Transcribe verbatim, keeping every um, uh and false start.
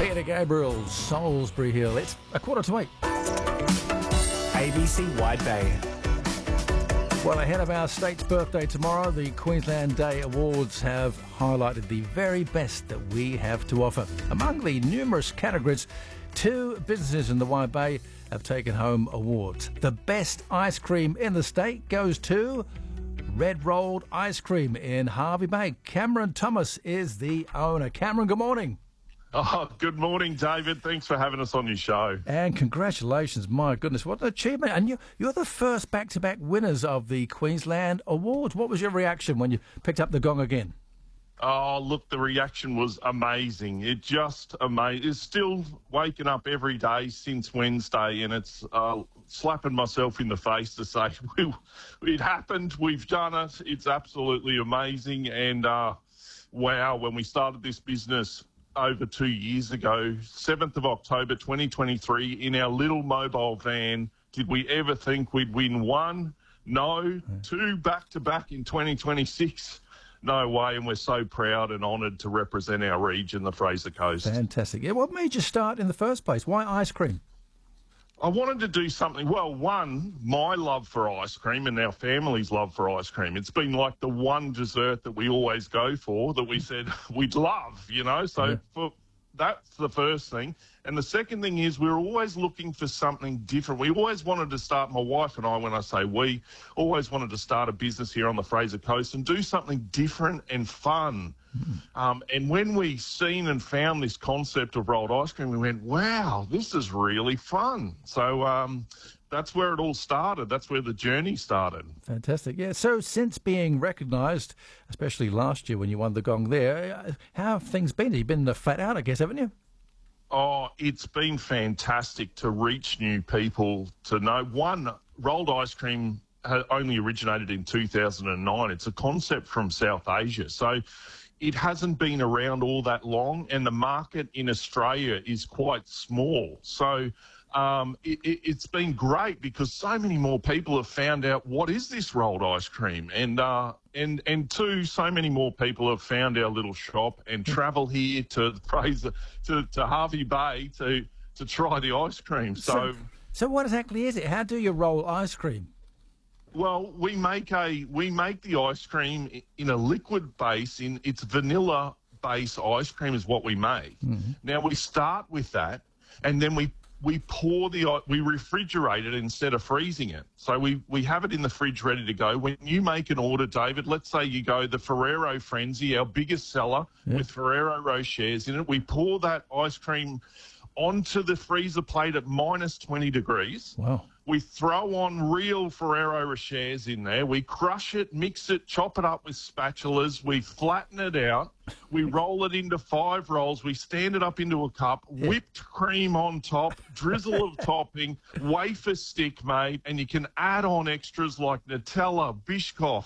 Peter Gabriel, Salisbury Hill. It's a quarter to eight. A B C Wide Bay. Well, ahead of our state's birthday tomorrow, the Queensland Day Awards have highlighted the very best that we have to offer. Among the numerous categories, two businesses in the Wide Bay have taken home awards. The best ice cream in the state goes to Red Rolled Ice Cream in Hervey Bay. Cameron Thomas is the owner. Cameron, good morning. Oh, good morning, David. Thanks for having us on your show. And congratulations. My goodness, what an achievement. And you, you're the first back-to-back winners of the Queensland Awards. What was your reaction when you picked up the gong again? Oh, look, the reaction was amazing. It just amazing. It's still waking up every day since Wednesday, and it's uh, slapping myself in the face to say, it happened, we've done it. It's absolutely amazing. And, uh, wow, when we started this business over two years ago, seventh of October twenty twenty-three, in our little mobile van, did we ever think we'd win one? No. Two back-to-back in twenty twenty-six? No way, and we're so proud and honoured to represent our region, the Fraser Coast. Fantastic. Yeah, what made you start in the first place? Why ice cream? I wanted to do something, well, one, my love for ice cream and our family's love for ice cream. It's been like the one dessert that we always go for that we said we'd love, you know, so yeah. for, that's the first thing. And the second thing is we're always looking for something different. We always wanted to start, my wife and I, when I say we, always wanted to start a business here on the Fraser Coast and do something different and fun. Mm. Um, and when we seen and found this concept of rolled ice cream, we went, wow, this is really fun. So um, that's where it all started. That's where the journey started. Fantastic. Yeah. So since being recognised, especially last year when you won the gong there, how have things been? You've been flat out, I guess, haven't you? Oh, it's been fantastic to reach new people, to know. One, rolled ice cream only originated in two thousand nine. It's a concept from South Asia. So it hasn't been around all that long, and the market in Australia is quite small. So um, it, it, it's been great because so many more people have found out what is this rolled ice cream. And, uh, and, and two, so many more people have found our little shop and travel here to Fraser, to, to Hervey Bay to, to try the ice cream. So, so, so what exactly is it? How do you roll ice cream? Well, we make a we make the ice cream in a liquid base. In it's vanilla base ice cream is what we make. Mm-hmm. Now we start with that, and then we we pour the we refrigerate it instead of freezing it. So we we have it in the fridge ready to go. When you make an order, David, let's say you go the Ferrero Frenzy, our biggest seller, yeah, with Ferrero Rochers in it. We pour that ice cream onto the freezer plate at minus twenty degrees. Wow. We throw on real Ferrero Rochers in there. We crush it, mix it, chop it up with spatulas. We flatten it out. We roll it into five rolls. We stand it up into a cup, yeah, whipped cream on top, drizzle of topping, wafer stick, mate, and you can add on extras like Nutella, Biscoff,